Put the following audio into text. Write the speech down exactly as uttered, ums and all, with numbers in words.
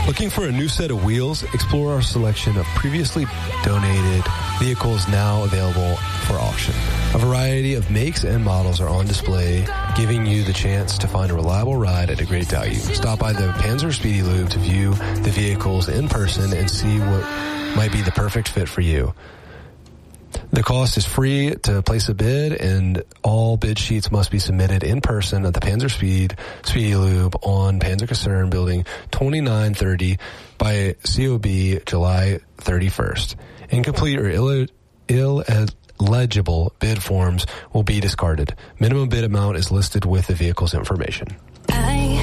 Looking for a new set of wheels? Explore our selection of previously donated vehicles now available for auction. A variety of makes and models are on display, giving you the chance to find a reliable ride at a great value. Stop by the Panzer Speedy Lube to view the vehicles in person and see what might be the perfect fit for you. The cost is free to place a bid, and all bid sheets must be submitted in person at the Panzer Speed Speedy Lube on Panzer Concern Building twenty-nine thirty by C O B July thirty-first. Incomplete or ill, illegible bid forms will be discarded. Minimum bid amount is listed with the vehicle's information.